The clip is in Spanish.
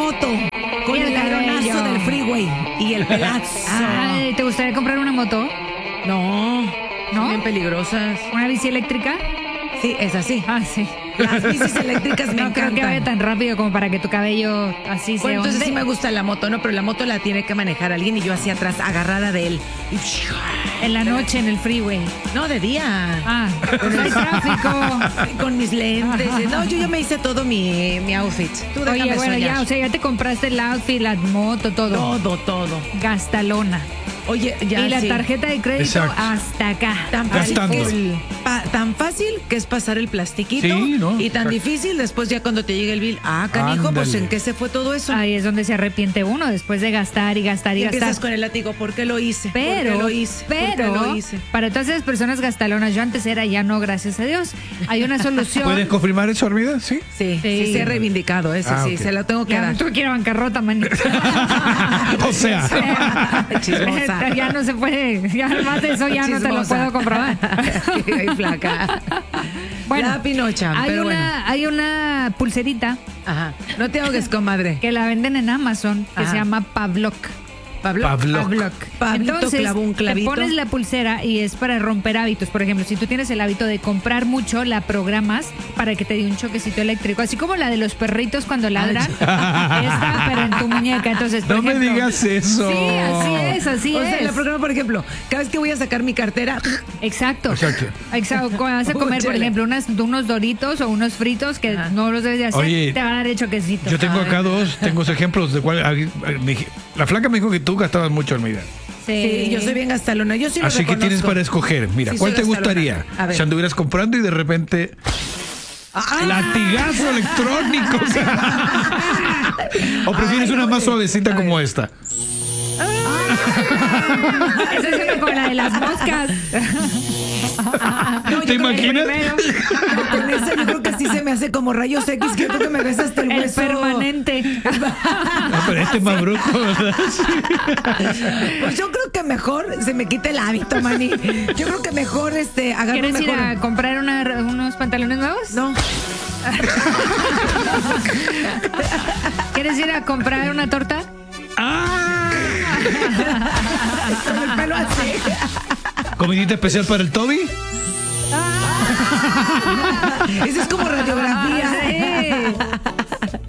moto con Y el el aeronazo cabello. del freeway y el pelazo. Ay, ¿te gustaría comprar una moto? No, ¿No? son bien peligrosas. ¿Una bici eléctrica? Sí, es así. Ah, sí. Las bicis eléctricas me No creo encantan. que vaya tan rápido como para que tu cabello así se Bueno, entonces onde. sí me gusta la moto, ¿no? Pero la moto la tiene que manejar alguien y yo así atrás, agarrada de él. En la noche en el freeway. No, de día. Ah, pues hay tráfico. Con mis lentes. No, yo ya me hice todo mi outfit. Tú déjame Oye, bueno, soñar. ya, o sea, ya te compraste el outfit, la moto, todo. Todo. Gastalona. Oye, ya Y la sí. tarjeta de crédito Exacto. hasta acá. Tan fácil, Gastando. que es, tan fácil que es pasar el plastiquito. Sí, ¿no? Y tan Exacto. difícil después ya cuando te llega el bill. Ah, canijo, pues Ándale. ¿en qué se fue todo eso? Ahí es donde se arrepiente uno después de gastar y gastar y Y empiezas gastar. con el látigo, ¿por qué lo hice? Pero, ¿Por qué lo hice? ¿Por qué lo hice? para todas esas personas gastalonas, yo antes era, ya no, gracias a Dios. Hay una solución. ¿Puedes confirmar eso, Armida? Sí. Sí, Sí. se ha reivindicado, ese Ah, sí, ok. se lo tengo que Ya dar. no tuve que ir a bancarrota, manito. O sea, Chismosa. Ya no se puede, ya más de eso ya no te lo Chismosa. puedo comprobar. Ay, flaca. Bueno, La Pinocha, hay pero hay una pulserita Ajá. No te ahogues, comadre. que la venden en Amazon que Ajá. se llama Pavlok. Pavlok. Pablito Entonces, clavó un clavito. te pones la pulsera y es para romper hábitos. Por ejemplo, si tú tienes el hábito de comprar mucho, la programas para que te dé un choquecito eléctrico. Así como la de los perritos cuando ladran. Esta, pero en tu muñeca. Entonces, por No me ejemplo, digas eso. Sí, así O es. sea, la programa, por ejemplo, cada vez que voy a sacar mi cartera, Exacto. Exacto. Cuando vas a comer, por Úchale. ejemplo, unos doritos o unos fritos que Ajá. no los debes de hacer, Oye, te va a dar el choquecito. Yo tengo acá tengo ejemplos de cuál. La flaca me dijo que tú gastabas mucho, Armida. sí, yo soy bien gastalona. Yo sí lo Así que reconozco. tienes para escoger. Mira, Sí, ¿cuál soy te gastalona. gustaría? A ver. Si anduvieras comprando y de repente. ¡Latigazo electrónico! ¿O prefieres una más suavecita como esta? Esa es una con la de las moscas. No, yo ¿Te creo que imaginas? Primero, Con esa yo creo que sí se me hace como rayos X, que yo creo que me ves hasta el el hueso. permanente. No, pero este es más brujo, ¿verdad? Pues yo creo que mejor se me quite el hábito, mani. Yo creo que mejor agarro ¿Quieres ir mejor. a comprar unos pantalones nuevos? No. ¿Quieres ir a comprar una torta? Con el pelo así. ¿Comidita especial para el Toby? Eso es como radiografía.